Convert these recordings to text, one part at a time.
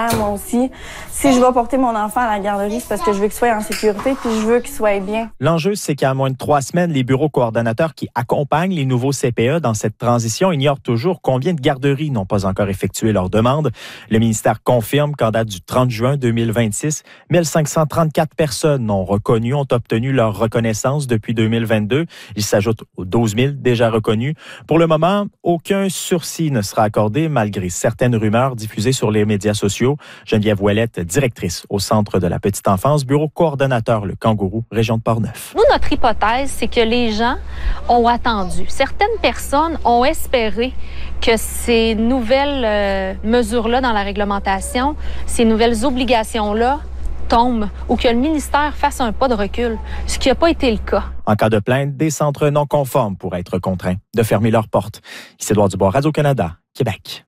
mère, moi aussi. Si je vais porter mon enfant à la garderie, c'est parce que je veux qu'il soit en sécurité puis je veux qu'il soit bien. L'enjeu, c'est qu'à moins de 3 semaines, les bureaux coordonnateurs qui accompagnent les nouveaux CPE dans cette transition ignorent toujours combien de garderies n'ont pas encore effectué leur demande. Le ministère confirme qu'en date du 30 juin 2026, 1534 personnes non reconnues ont obtenu leur reconnaissance depuis 2022. Il s'ajoute aux 12 000 déjà reconnus. Pour le moment, aucun sursis ne sera accordé malgré certaines rumeurs diffusées sur les médias sociaux. Geneviève Ouellette, directrice au Centre de la petite enfance, bureau coordonnateur Le Kangourou, région de Portneuf. Nous, notre hypothèse, c'est que les gens ont attendu. Certaines personnes ont espéré que ces nouvelles mesures-là dans la réglementation, ces nouvelles obligations-là tombent ou que le ministère fasse un pas de recul, ce qui n'a pas été le cas. En cas de plainte, des centres non conformes pourraient être contraints de fermer leurs portes. Ici Édouard Dubois, Radio-Canada, Québec.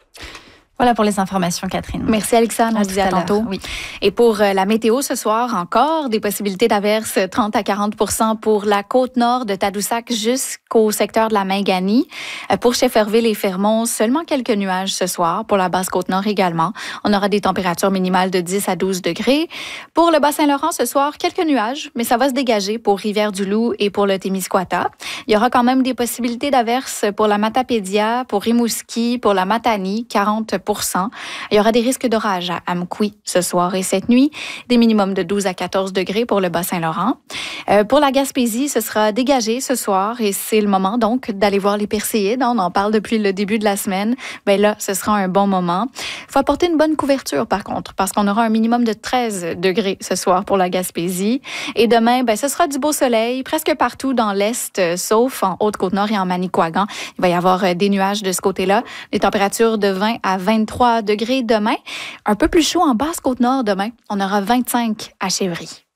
Voilà pour les informations, Catherine. Merci, Alexandre. On se dit à tantôt. Oui. Et pour la météo ce soir, encore des possibilités d'averses 30 à 40 % pour la côte nord de Tadoussac jusqu'au secteur de la Mingani. Pour Shefferville et Fermont, seulement quelques nuages ce soir. Pour la basse côte nord également. On aura des températures minimales de 10 à 12 degrés. Pour le Bas-Saint-Laurent ce soir, quelques nuages, mais ça va se dégager pour Rivière-du-Loup et pour le Témiscouata. Il y aura quand même des possibilités d'averses pour la Matapédia, pour Rimouski, pour la Matanie, 40 %. Il y aura des risques d'orage à Amqui ce soir et cette nuit, des minimums de 12 à 14 degrés pour le Bas-Saint-Laurent. Pour la Gaspésie, ce sera dégagé ce soir et c'est le moment donc d'aller voir les Perséides. On en parle depuis le début de la semaine. Ben là, ce sera un bon moment. Il faut apporter une bonne couverture par contre parce qu'on aura un minimum de 13 degrés ce soir pour la Gaspésie. Et demain, ben, ce sera du beau soleil presque partout dans l'Est, sauf en Haute-Côte-Nord et en Manicouagan. Il va y avoir des nuages de ce côté-là. Des températures de 20 à 23 degrés demain. Un peu plus chaud en Basse-Côte-Nord demain. On aura 25 à Chevry.